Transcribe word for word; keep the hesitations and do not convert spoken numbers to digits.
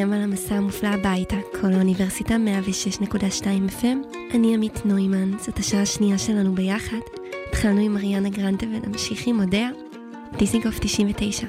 על המסע המופלא הביתה, כל האוניברסיטה מאה ושש נקודה שתיים אף אם. אני עמית נוימן, זאת השעה השנייה שלנו ביחד. התחלנו עם אריאנה גרנדה ונמשיך עם אודיה. דיזינגוף תשעים ותשע.